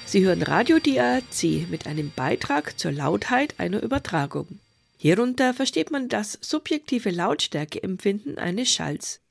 Sie hören Radio DAC mit einem Beitrag zur Lautheit einer Übertragung. Hierunter versteht man das subjektive Lautstärkeempfinden eines Schalls.